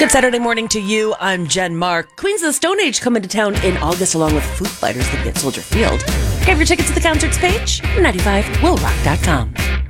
Good Saturday morning to you. I'm Jen Mark. Queens of the Stone Age coming to town in August along with Foo Fighters. They'll be at Soldier Field. Grab your tickets at the concerts page, 95willrock.com.